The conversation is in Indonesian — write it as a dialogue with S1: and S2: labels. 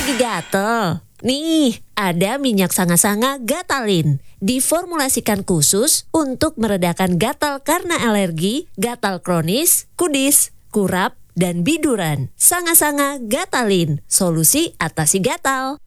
S1: Lagi gatel? Nih, ada minyak sanga-sanga Gatalin. Diformulasikan khusus untuk meredakan gatal karena alergi, gatal kronis, kudis, kurap, dan biduran. Sanga-sanga Gatalin, solusi atasi gatal.